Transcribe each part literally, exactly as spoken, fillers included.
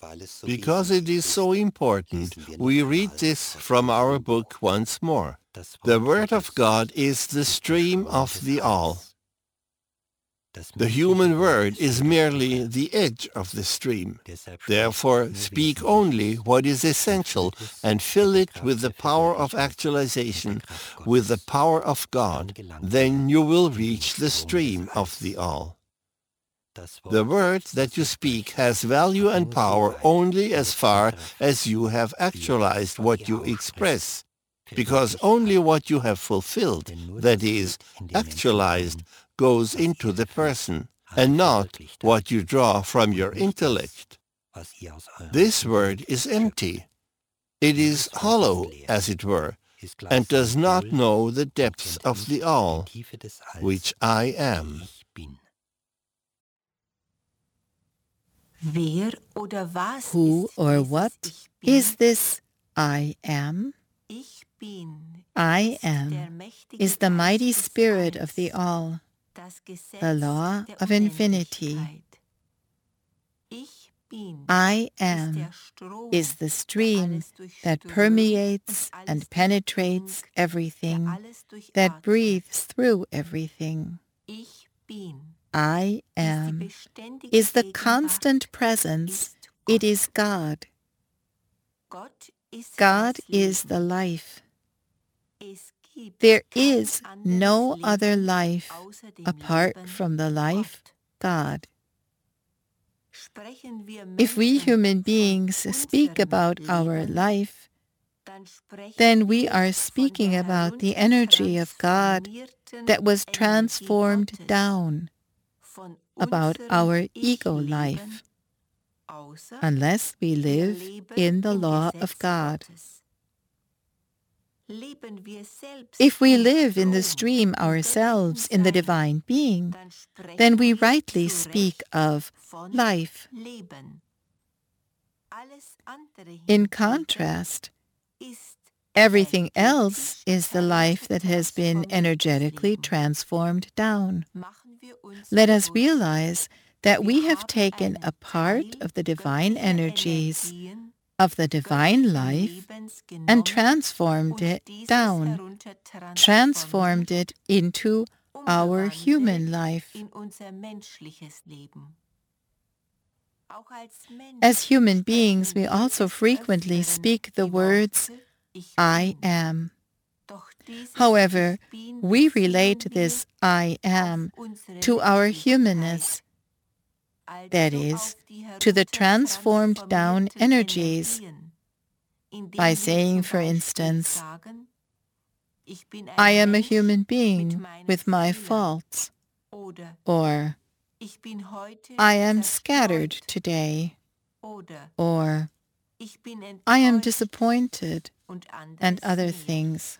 Because it is so important, we read this from our book once more. The Word of God is the stream of the all. The human word is merely the edge of the stream. Therefore, speak only what is essential and fill it with the power of actualization, with the power of God. Then you will reach the stream of the all. The word that you speak has value and power only as far as you have actualized what you express, because only what you have fulfilled, that is, actualized, goes into the person, and not what you draw from your intellect. This word is empty. It is hollow, as it were, and does not know the depths of the all, which I am. Who or what is this I am? I am is the mighty spirit of the all, the law of infinity. I am is the stream that permeates and penetrates everything, that breathes through everything. I am is the constant presence. It is God. God is the life. There is no other life apart from the life, God. If we human beings speak about our life, then we are speaking about the energy of God that was transformed down, about our ego life, unless we live in the law of God. If we live in the stream ourselves, in the divine being, then we rightly speak of life. In contrast, everything else is the life that has been energetically transformed down. Let us realize that we have taken a part of the divine energies, of the divine life, and transformed it down, transformed it into our human life. As human beings, we also frequently speak the words, I am. However, we relate this I am to our humanness, that is, to the transformed down energies, by saying, for instance, I am a human being with my faults, or I am scattered today, or I am disappointed, and other things.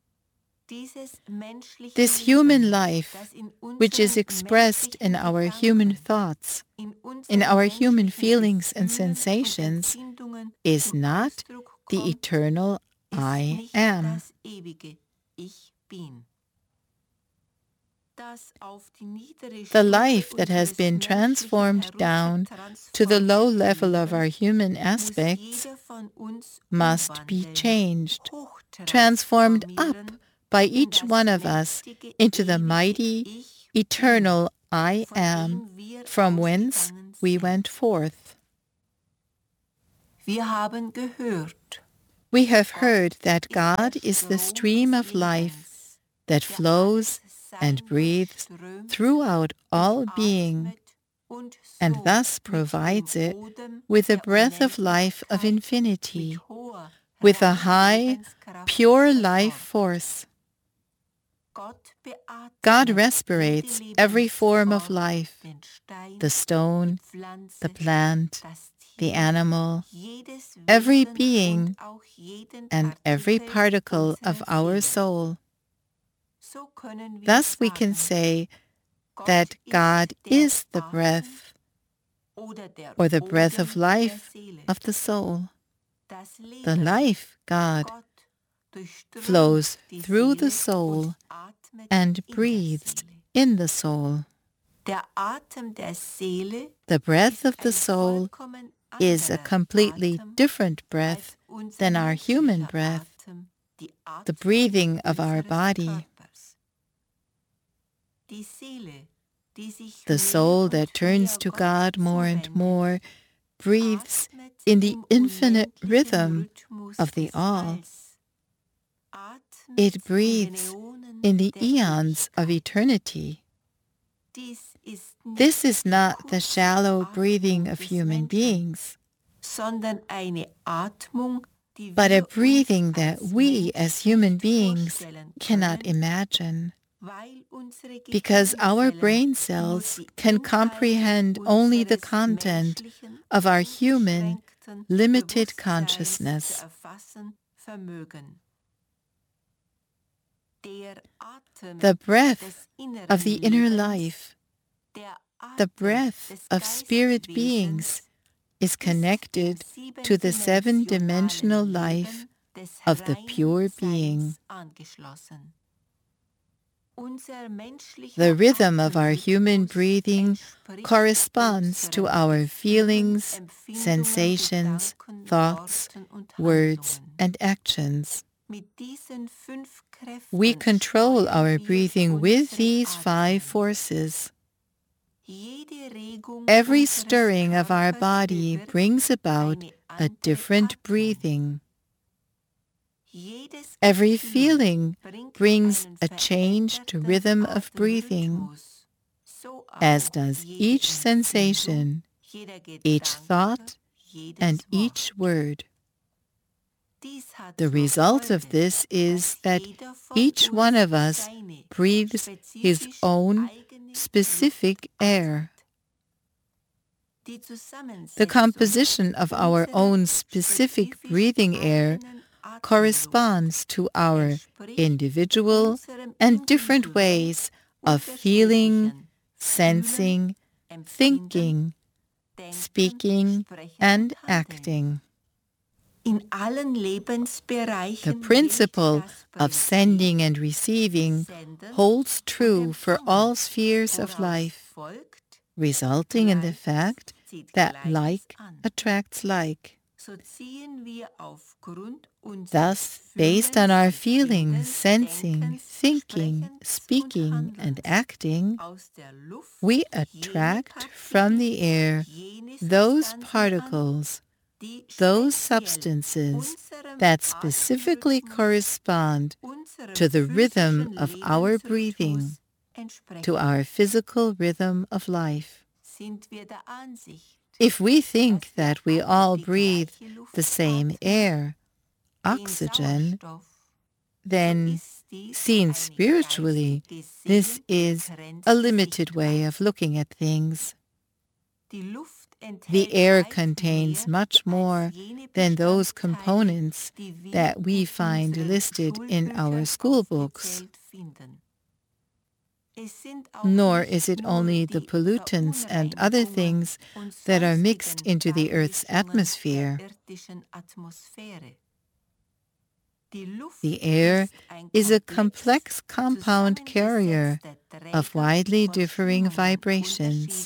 This human life, which is expressed in our human thoughts, in our human feelings and sensations, is not the eternal I am. The life that has been transformed down to the low level of our human aspects must be changed, transformed up by each one of us into the mighty, eternal I am, from whence we went forth. We have heard that God is the stream of life that flows and breathes throughout all being, and thus provides it with a breath of life of infinity, with a high, pure life force. God respirates every form of life, the stone, the plant, the animal, every being, and every particle of our soul. Thus we can say that God is the breath, or the breath of life of the soul. The life, God, flows through the soul and breathes in the soul. The breath of the soul is a completely different breath than our human breath, the breathing of our body. The soul that turns to God more and more breathes in the infinite rhythm of the All. It breathes in the eons of eternity. This is not the shallow breathing of human beings, but a breathing that we as human beings cannot imagine, because our brain cells can comprehend only the content of our human, limited consciousness. The breath of the inner life, the breath of spirit beings, is connected to the seven-dimensional life of the pure being. The rhythm of our human breathing corresponds to our feelings, sensations, thoughts, words, and actions. We control our breathing with these five forces. Every stirring of our body brings about a different breathing. Every feeling brings a changed rhythm of breathing, as does each sensation, each thought, and each word. The result of this is that each one of us breathes his own specific air. The composition of our own specific breathing air corresponds to our individual and different ways of feeling, sensing, thinking, speaking, and acting. The principle of sending and receiving holds true for all spheres of life, resulting in the fact that like attracts like. Thus, based on our feeling, sensing, thinking, speaking, and acting, we attract from the air those particles, those substances that specifically correspond to the rhythm of our breathing, to our physical rhythm of life. If we think that we all breathe the same air, oxygen, then, seen spiritually, this is a limited way of looking at things. The air contains much more than those components that we find listed in our school books. Nor is it only the pollutants and other things that are mixed into the Earth's atmosphere. The air is a complex compound carrier of widely differing vibrations.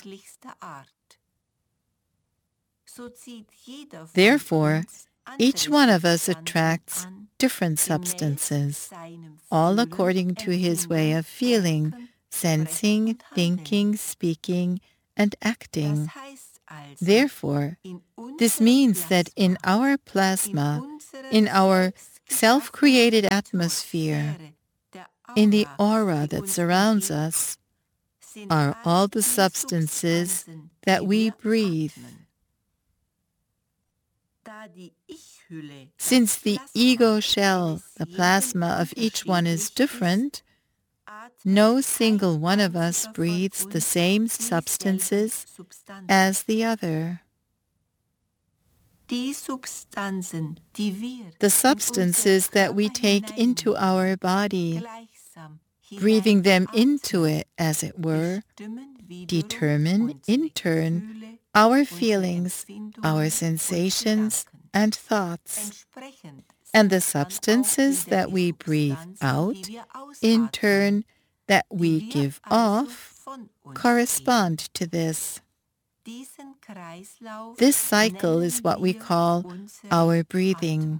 Therefore, each one of us attracts different substances, all according to his way of feeling, sensing, thinking, speaking, and acting. Therefore, this means that in our plasma, in our self-created atmosphere, in the aura that surrounds us, are all the substances that we breathe. Since the ego shell, the plasma of each one is different, no single one of us breathes the same substances as the other. The substances that we take into our body, breathing them into it, as it were, determine, in turn, our feelings, our sensations, and thoughts. And the substances that we breathe out, in turn, that we give off, correspond to this. This cycle is what we call our breathing.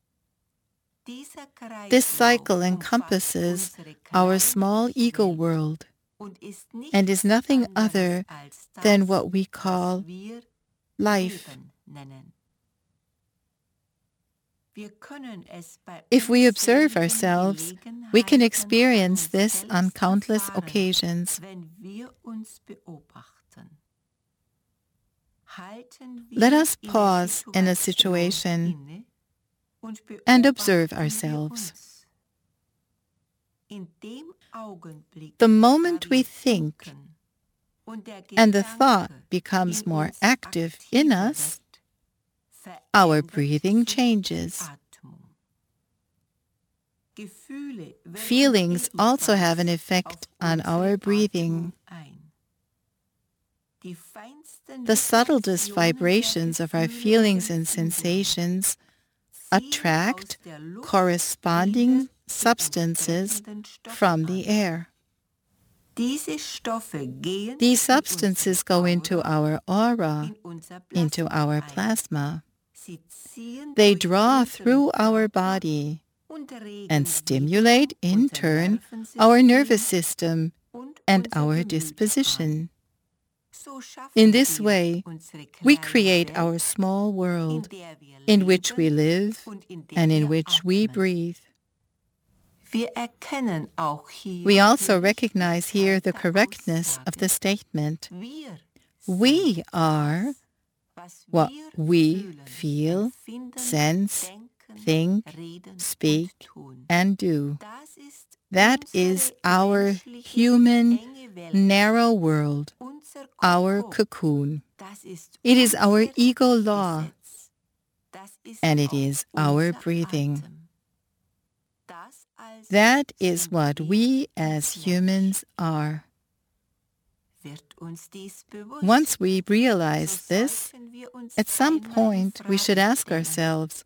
This cycle encompasses our small ego world and is nothing other than what we call life. If we observe ourselves, we can experience this on countless occasions. Let us pause in a situation and observe ourselves. The moment we think and the thought becomes more active in us, our breathing changes. Feelings also have an effect on our breathing. The subtlest vibrations of our feelings and sensations attract corresponding substances from the air. These substances go into our aura, into our plasma. They draw through our body and stimulate, in turn, our nervous system and our disposition. In this way, we create our small world in which we live and in which we breathe. We also recognize here the correctness of the statement. We are what we feel, sense, think, speak, and do. That is our human, narrow world, our cocoon. It is our ego law, and it is our breathing. That is what we as humans are. Once we realize this, at some point we should ask ourselves,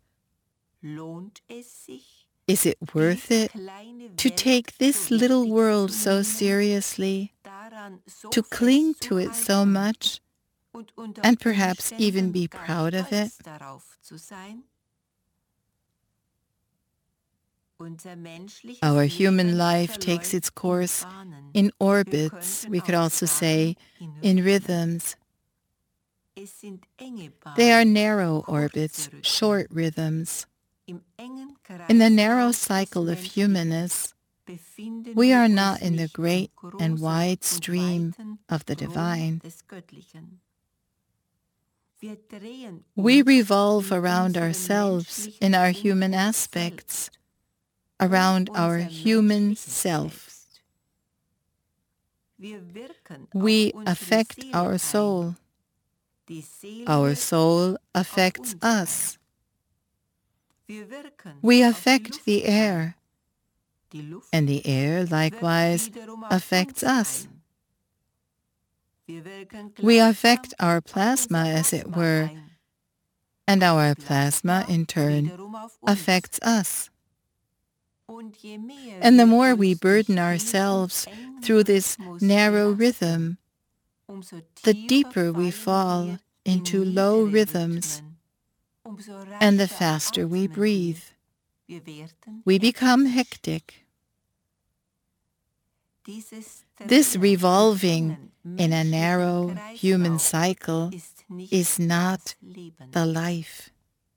is it worth it to take this little world so seriously, to cling to it so much, and perhaps even be proud of it? Our human life takes its course in orbits, we could also say in rhythms. They are narrow orbits, short rhythms. In the narrow cycle of humanness, we are not in the great and wide stream of the divine. We revolve around ourselves in our human aspects, around our human self. We affect our soul. Our soul affects us. We affect the air, and the air likewise affects us. We affect our plasma, as it were, and our plasma, in turn, affects us. And the more we burden ourselves through this narrow rhythm, the deeper we fall into low rhythms, and the faster we breathe. We become hectic. This revolving in a narrow human cycle is not the life.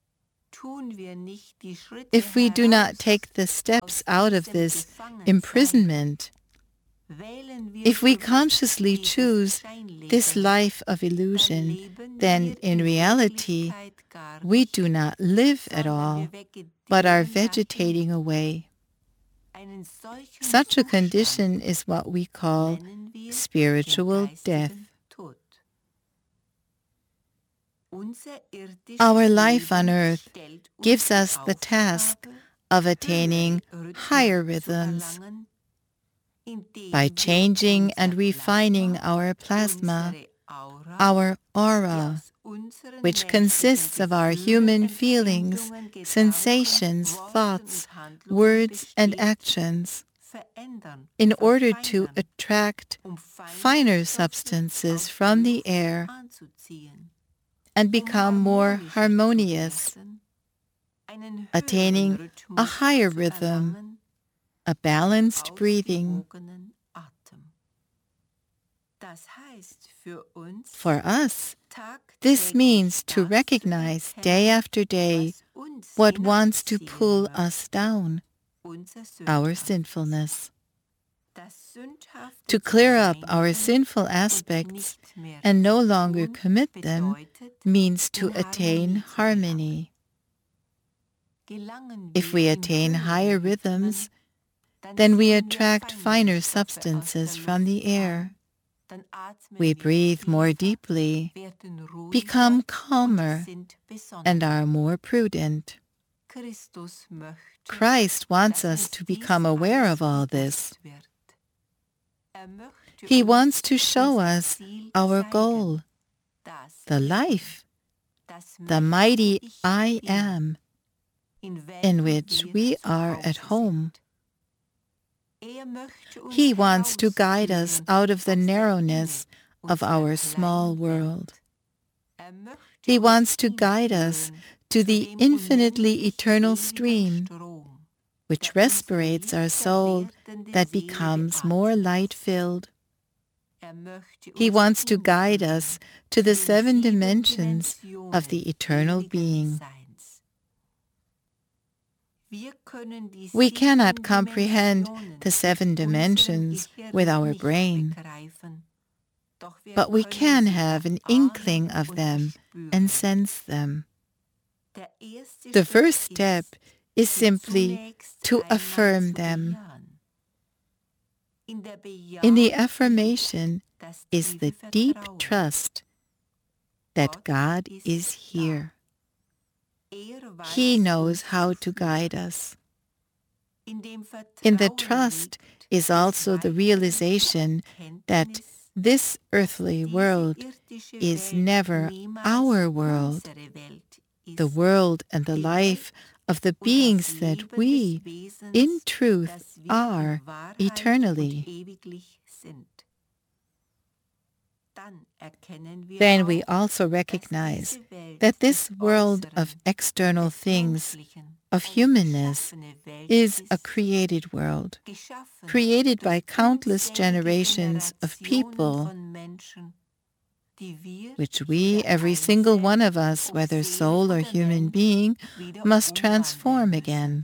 If we do not take the steps out of this imprisonment, if we consciously choose this life of illusion, then in reality we do not live at all, but are vegetating away. Such a condition is what we call spiritual death. Our life on earth gives us the task of attaining higher rhythms. By changing and refining our plasma, our aura, which consists of our human feelings, sensations, thoughts, words, and actions, in order to attract finer substances from the air and become more harmonious, attaining a higher rhythm, a balanced breathing. For us, this means to recognize day after day what wants to pull us down, our sinfulness. To clear up our sinful aspects and no longer commit them means to attain harmony. If we attain higher rhythms, then we attract finer substances from the air. We breathe more deeply, become calmer, and are more prudent. Christ wants us to become aware of all this. He wants to show us our goal, the life, the mighty I Am, in which we are at home. He wants to guide us out of the narrowness of our small world. He wants to guide us to the infinitely eternal stream, which respirates our soul that becomes more light-filled. He wants to guide us to the seven dimensions of the eternal being. We cannot comprehend the seven dimensions with our brain, but we can have an inkling of them and sense them. The first step is simply to affirm them. In the affirmation is the deep trust that God is here. He knows how to guide us. In the trust is also the realization that this earthly world is never our world, the world and the life of the beings that we, in truth, are eternally. Then we also recognize that this world of external things, of humanness, is a created world, created by countless generations of people, which we, every single one of us, whether soul or human being, must transform again.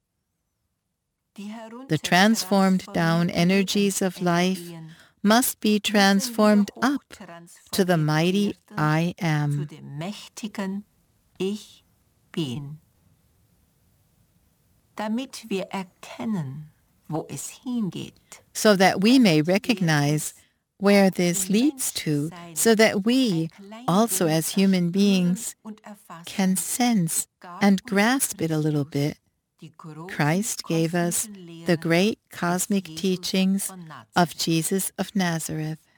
The transformed down energies of life must be transformed up to the mighty I Am. So that we may recognize where this leads to, so that we, also as human beings, can sense and grasp it a little bit. Christ gave us the great cosmic teachings of Jesus of Nazareth.